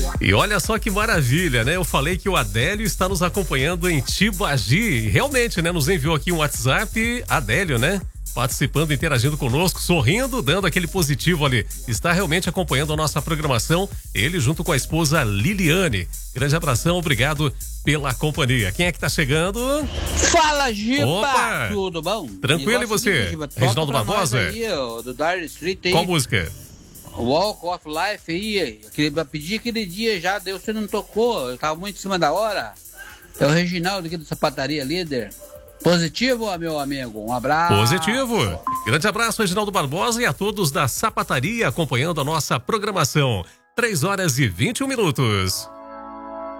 E olha só que maravilha, né? Eu falei que o Adélio está nos acompanhando em Tibagi. Realmente, né? Nos enviou aqui um WhatsApp, Adélio, né? Participando, interagindo conosco, sorrindo, dando aquele positivo ali. Está realmente acompanhando a nossa programação, ele junto com a esposa Liliane. Grande abração, obrigado pela companhia. Quem é que tá chegando? Fala, Giba! Opa! Tudo bom? Tranquilo, e você? Reginaldo Barbosa? Aí, ó, do Dire Street aí. Qual música? Walk of Life aí. Eu pedi aquele dia já, Deus, você não tocou. Eu tava muito em cima da hora. É o Reginaldo aqui do Sapataria Líder. Positivo, meu amigo? Um abraço. Positivo. Grande abraço, Reginaldo Barbosa, e a todos da Sapataria acompanhando a nossa programação. 3 horas e 21 minutos.